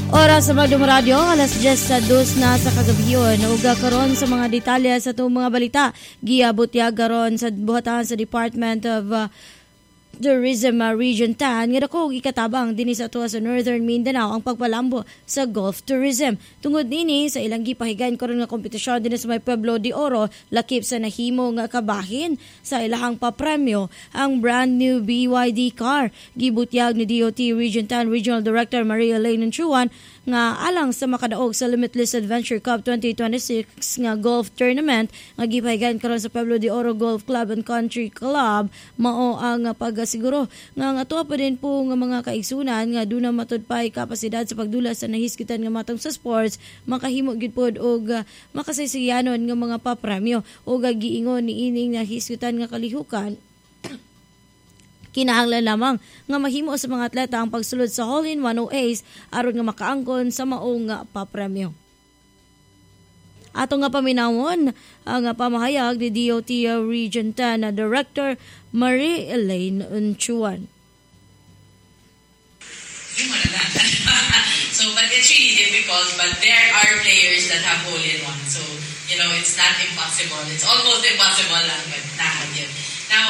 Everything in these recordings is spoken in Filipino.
Oras sa Magdum Radio, alas 10:02 na sa kagabiyon. Uga karon sa mga detalye sa itong mga balita. Giabot ya garon sa buhatahan sa Department of Tourism Region 10 nga dako ikatabang dinhi sa tuwa sa Northern Mindanao ang pagpalambo sa Gulf Tourism. Tungod nini sa ilang gipahigayon karon nga kompetisyon dinhi sa may Pueblo de Oro, lakip sa nahimo nga kabahin sa ilahang papremyo ang brand new BYD car. Gibutyag ni DOT Region 10 Regional Director Maria Elaine Nchuan nga alang sa makadaog sa Limitless Adventure Cup 2026 nga golf tournament nga gipahigayon karon sa Pueblo de Oro Golf Club and Country Club, mao ang pagsiguro nga ato pa din po nga mga kaigsunan nga duna matud pay kapasidad sa pagdula sa nahiskitan nga matong sa sports, makahimo gyud pod og makasaysayanon nga mga papremyo o giingon ni ining nahiskitan nga kalihukan. Kinahanglan lamang nga mahimo sa mga atleta ang pagsulod sa hole-in-one o ace aron nga makaangkon sa maong papremyo. Ato nga paminawon ang pamahayag ni DOT Region 10 na Director Marie Elaine Nchuan. So, but it's really difficult, but there are players that have hole-in-one. So, it's not impossible. It's almost impossible lang, but yun. Now,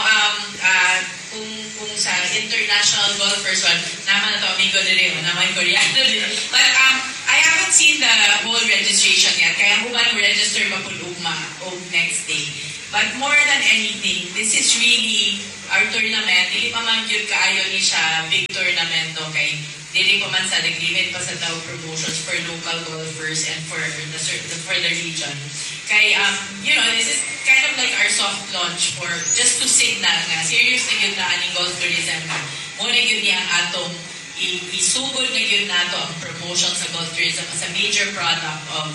kung sa international golfers, naman na ito, amigo din naman Koreano din. But I haven't seen the whole registration yet. Kaya human register mapulugma next day. But more than anything, this is really our tournament. Dili pa man yun kaayo ni siya big tournament to kay dili pa man sa nag-limit pa sa tao promotions for local golfers and for the region. Kay this is kind of like our soft launch for just to signal nga serious na yun na aning golf tourism na muna yun niya ang atong isugod na yun nato ang promotion sa golf tourism as a major product of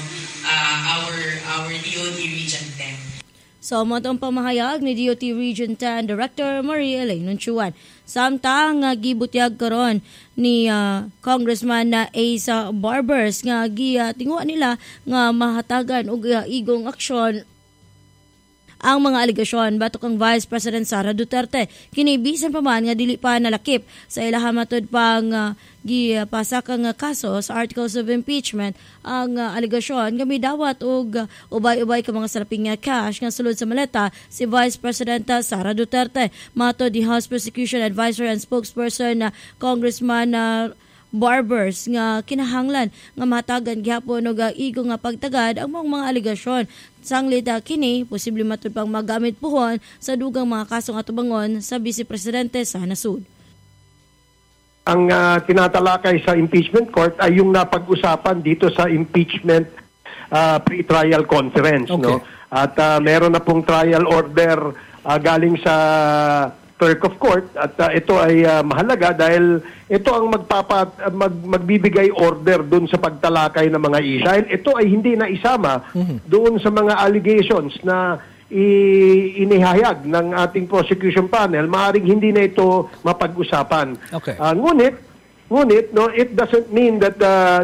our DOT Region 10. So, matong pamahayag ni DOT Region 10 Director Maria Elaine Nchuan. Samtang gibutyag karon ni Congressman na Asa Barbers nga tingwa nila nga mahatagan og igong aksyon ang mga aligasyon batok ang Vice President Sara Duterte. Kinibisan pa man nga dili pa nalakip sa ilaha matud pang gipasakang kaso sa articles of impeachment ang aligasyon nga midawat og ubay-ubay ka mga salaping cash nga sulod sa maleta si Vice President Sara Duterte. Mato di House Prosecution Advisor and Spokesperson Congressman Barbers nga kinahanglan nga matagan gihapon og igong nga pagtagad ang mga aligasyon. Sanglit kini posible matud pang magamit puhon sa dugang mga kasong atubangon sa Vice Presidente sa nasud. Ang tinatalakay sa impeachment court ay yung napag-usapan dito sa impeachment pre-trial conference. Okay. No? At meron na pong trial order galing sa clerk of court at ito ay mahalaga dahil ito ang magbibigay order doon sa pagtalakay ng mga issue. Ito ay hindi na isama doon sa mga allegations na inihayag ng ating prosecution panel. Maaring hindi na ito mapag-usapan. Okay. Ngunit no, it doesn't mean that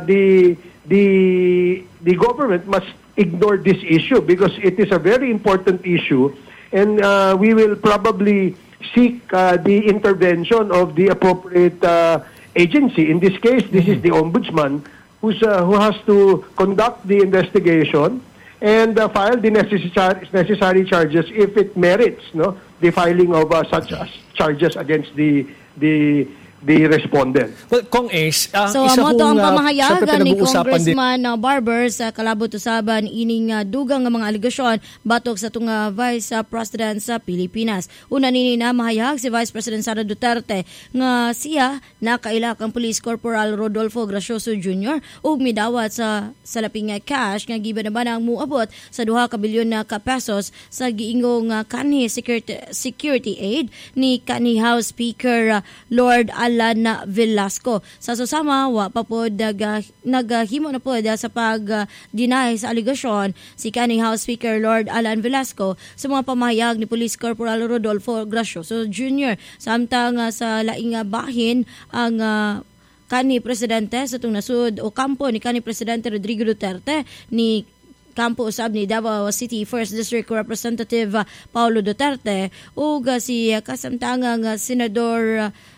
the government must ignore this issue because it is a very important issue and we will probably seek the intervention of the appropriate agency. In this case, this is the Ombudsman who has to conduct the investigation and file the necessary charges if it merits the filing of such charges against the respondent. Well, Kong Ace, so amo to ang pamahayagan ni Congressman Barbers kalabot usaban ining dugang nga mga aligasyon batok sa tunga Vice President sa Pilipinas. Una nini na mahayag si Vice President Sara Duterte nga siya nakailak ang Police Corporal Rodolfo Gracioso Jr. ug midawat sa salaping cash nga gibanabanang muabot sa 2 bilyon na pesos sa giingong kanhi security aid ni kanhi House Speaker Lord Alan Velasco. Sa susama, wa pa po naghimo na po sa pag-deny sa aligasyon si kaning House Speaker Lord Alan Velasco sa mga pamahayag ni Police Corporal Rodolfo Gracioso Jr. Samtang sa laing bahin ang kani presidente sa itong nasud o kampo ni kani Presidente Rodrigo Duterte ni kampo usab ni Davao City 1st District Representative Paulo Duterte ug si kasamtangang Senador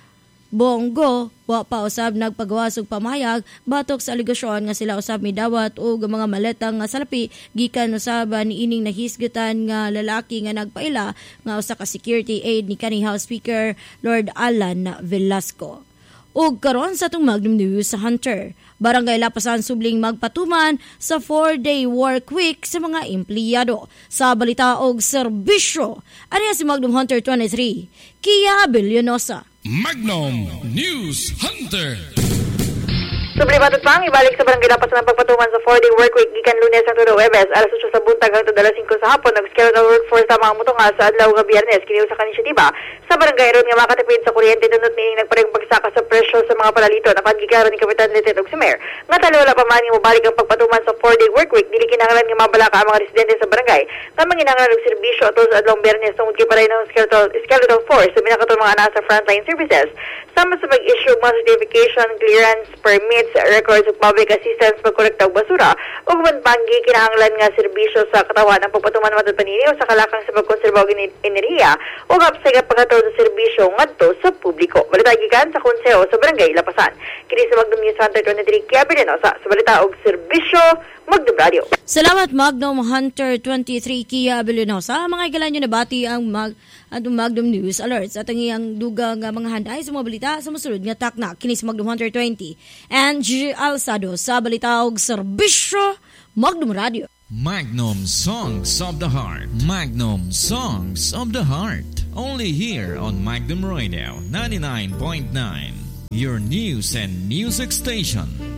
Bongo, wa pa usab nagpagawas og pamayag batok sa aligasyon nga sila usab midawat og mga maletang nga salapi gikan usab ni ining nahisgutan nga lalaki nga nagpaila nga usa ka security aide ni kanhi House Speaker Lord Alan Velasco. Ug karon sa atong Magnum News sa Hunter, Barangay Lapasan subling magpatuman sa 4-day work week sa mga empleyado. Sa balita og serbisyo, aniya si Magnum Hunter 23, Kia Bilyonosa. Magnum News Hunter. Sublimatot pang ibalik sa Barangay Lapasan ang pagpatuman sa 4-day work week gikan Lunes hangtod Huwebes, alas 8 sa buntag hangtod alas 5 sa hapon. Nag-schedule workforce sa mga motonga sa adlaw nga Biyernes kini usa ka inisyatiba sa barangay ron nga makatipid sa kuryente dunot nining nagpareng pagsaka sa presyo sa mga palalito nakadgigaron ni Kapitan Lieutenant og si Mayor. Nga talo wala pa man nga mobalik ang pagpatuman sa 4-day work week dili kinahanglan nga mabalaka ang mga residente sa barangay nga manginahanglan og serbisyo atol sa adlaw Biyernes tungod kay paray ng skeletal force sa binakatong mga ana sa frontline services sama sa pag-issue mga certification, clearance, permits, records of public assistance pagkolekta og basura ug manbanggi kinahanglan nga serbisyo sa katawan ang pagpatuman matod paniniw sa kalakang sa pagkonserba og enerhiya ug apsay nga pagkatawag sa serbisyo ngadto sa publiko. Balita gikan sa konseho sa Barangay Lapasan. Kini sa Magnum News Hunter 23 Kia Bilyonosa sa balita og serbisyo Magnum Radio. Salamat Magnum Hunter 23 Kia Bilyonosa. Mga igalan nyo nabati ang Magnum News Alerts at ang iyang dugang mga handay sa mga balita sa musulod nga takna. Kini sa Magnum Hunter 20. Angie Alsado sa balita og serbisyo Magnum Radio. Magnum Songs of the Heart. Magnum Songs of the Heart. Only here on Magnum Radio 99.9. Your news and music station.